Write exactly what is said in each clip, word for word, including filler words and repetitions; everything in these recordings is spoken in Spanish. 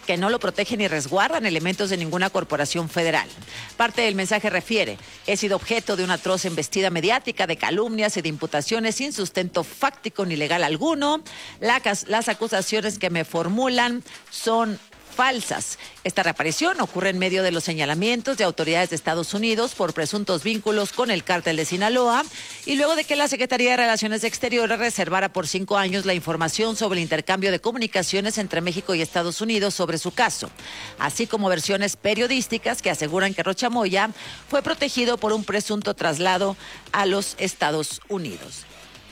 que no lo protegen ni resguardan elementos de ninguna corporación federal. Parte del mensaje refiere: he sido objeto de una atroz embestida mediática de calumnias y de imputaciones sin sustento fáctico ni legal alguno. La, las acusaciones que me formulan son falsas. Esta reaparición ocurre en medio de los señalamientos de autoridades de Estados Unidos por presuntos vínculos con el cártel de Sinaloa y luego de que la Secretaría de Relaciones Exteriores reservara por cinco años la información sobre el intercambio de comunicaciones entre México y Estados Unidos sobre su caso, así como versiones periodísticas que aseguran que Rocha Moya fue protegido por un presunto traslado a los Estados Unidos.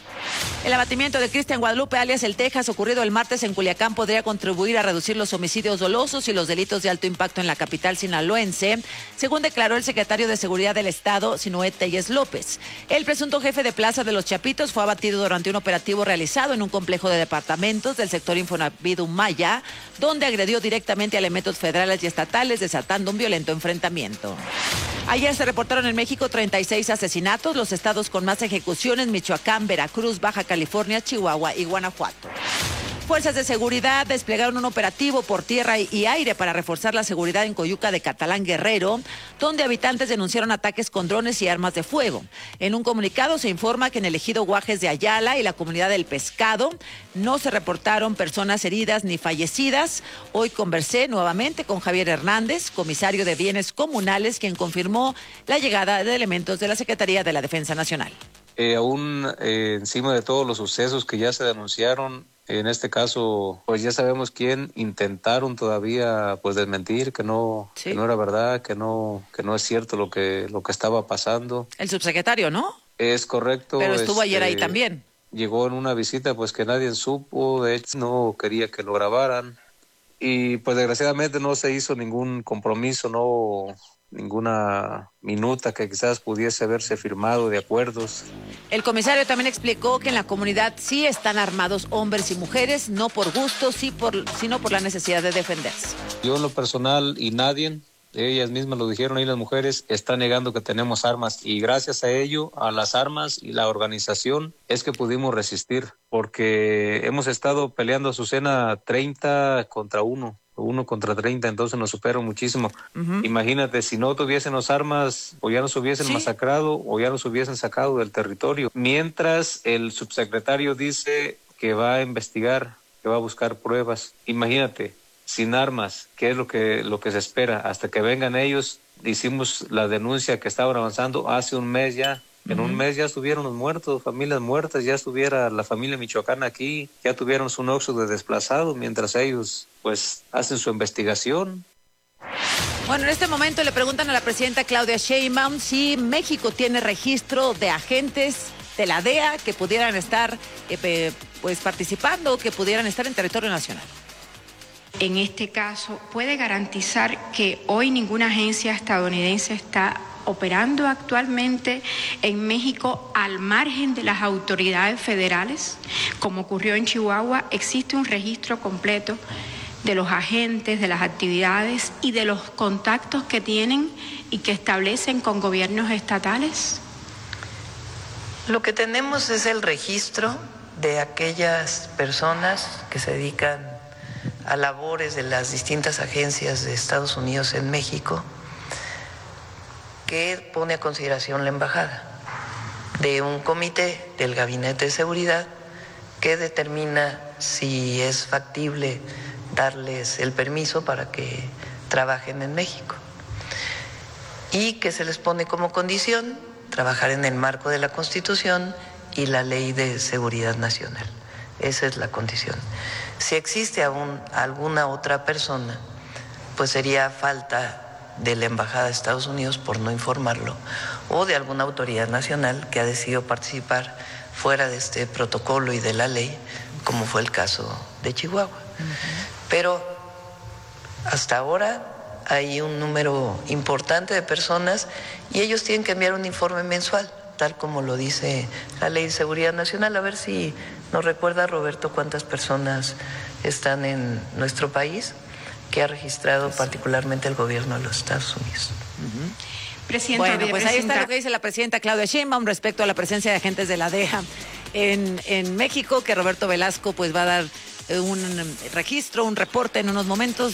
El abatimiento de Cristian Guadalupe, alias El Texas, ocurrido el martes en Culiacán, podría contribuir a reducir los homicidios dolosos y los delitos de alto impacto en la capital sinaloense, según declaró el secretario de Seguridad del Estado, Sinué Telles López. El presunto jefe de plaza de Los Chapitos fue abatido durante un operativo realizado en un complejo de departamentos del sector Infonavit Maya, donde agredió directamente a elementos federales y estatales, desatando un violento enfrentamiento. Ayer se reportaron en México treinta y seis asesinatos, los estados con más ejecuciones: Michoacán, Veracruz, Baja California, Chihuahua y Guanajuato. Fuerzas de seguridad desplegaron un operativo por tierra y aire para reforzar la seguridad en Coyuca de Catalán, Guerrero, donde habitantes denunciaron ataques con drones y armas de fuego. En un comunicado se informa que en el ejido Guajes de Ayala y la comunidad del Pescado no se reportaron personas heridas ni fallecidas. Hoy conversé nuevamente con Javier Hernández, comisario de Bienes Comunales, quien confirmó la llegada de elementos de la Secretaría de la Defensa Nacional. Eh, aún eh, encima de todos los sucesos que ya se denunciaron, en este caso, pues ya sabemos quién intentaron todavía pues desmentir, que no, sí. que no era verdad, que no, que no es cierto lo que, lo que estaba pasando. El subsecretario, ¿no? Es correcto. Pero estuvo este, ayer ahí también. Llegó en una visita pues que nadie supo, de hecho no quería que lo grabaran y pues desgraciadamente no se hizo ningún compromiso, no ninguna minuta que quizás pudiese haberse firmado de acuerdos. El comisario también explicó que en la comunidad sí están armados hombres y mujeres, no por gusto, sí por, sino por la necesidad de defenderse. Yo en lo personal y nadie, ellas mismas lo dijeron ahí, las mujeres están negando que tenemos armas y gracias a ello, a las armas y la organización es que pudimos resistir, porque hemos estado peleando, Azucena, treinta contra uno. Uno contra treinta, entonces nos superan muchísimo. Uh-huh. Imagínate, si no tuviésemos armas, o ya nos hubiesen ¿Sí? masacrado, o ya nos hubiesen sacado del territorio. Mientras el subsecretario dice que va a investigar, que va a buscar pruebas. Imagínate, sin armas, ¿qué es lo que, lo que se espera? Hasta que vengan ellos, hicimos la denuncia que estaban avanzando hace un mes ya. En uh-huh. un mes ya estuvieron los muertos, familias muertas, ya estuviera la familia michoacana aquí, ya tuvieron un óxido de desplazados, mientras ellos pues hacen su investigación. Bueno, en este momento le preguntan a la presidenta Claudia Sheinbaum si México tiene registro de agentes de la D E A que pudieran estar eh, pues participando, que pudieran estar en territorio nacional. En este caso, ¿puede garantizar que hoy ninguna agencia estadounidense está operando actualmente en México al margen de las autoridades federales? Como ocurrió en Chihuahua, ¿existe un registro completo de los agentes, de las actividades y de los contactos que tienen y que establecen con gobiernos estatales? Lo que tenemos es el registro de aquellas personas que se dedican a labores de las distintas agencias de Estados Unidos en México, que pone a consideración la embajada, de un comité del Gabinete de Seguridad que determina si es factible darles el permiso para que trabajen en México y que se les pone como condición trabajar en el marco de la Constitución y la Ley de Seguridad Nacional. Esa es la condición. Si existe aún alguna otra persona, pues sería falta de la Embajada de Estados Unidos por no informarlo, o de alguna autoridad nacional que ha decidido participar fuera de este protocolo y de la ley, como fue el caso de Chihuahua. Uh-huh. Pero hasta ahora hay un número importante de personas y ellos tienen que enviar un informe mensual, tal como lo dice la Ley de Seguridad Nacional. A ver si nos recuerda, Roberto, cuántas personas están en nuestro país que ha registrado particularmente el gobierno de los Estados Unidos. Uh-huh. Presidenta, bueno, pues ahí está lo que dice la presidenta Claudia Sheinbaum respecto a la presencia de agentes de la D E A en, en México, que Roberto Velasco pues va a dar un registro, un reporte en unos momentos.